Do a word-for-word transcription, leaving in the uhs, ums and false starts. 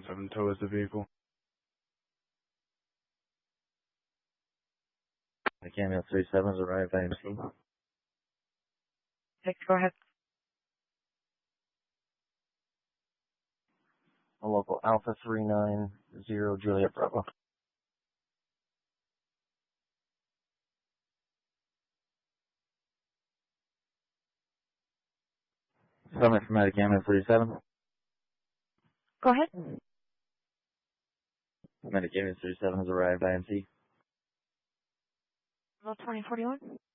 seven tows the vehicle. The Cameo three seven has arrived by M C. Six, go ahead. A local Alpha three nine zero Juliet Bravo. Summit from out of Cameo three seven. Go ahead. Medicameo three seven has arrived by M C. Level twenty forty-one.